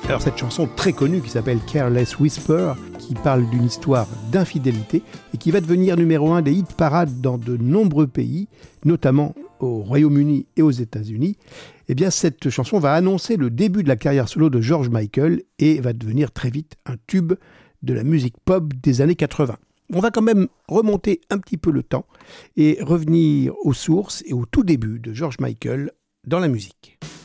Alors cette chanson très connue qui s'appelle Careless Whisper, qui parle d'une histoire d'infidélité et qui va devenir numéro 1 des hit parades dans de nombreux pays, notamment au Royaume-Uni et aux États-Unis, eh bien cette chanson va annoncer le début de la carrière solo de George Michael et va devenir très vite un tube de la musique pop des années 80. On va quand même remonter un petit peu le temps et revenir aux sources et au tout début de George Michael dans la musique.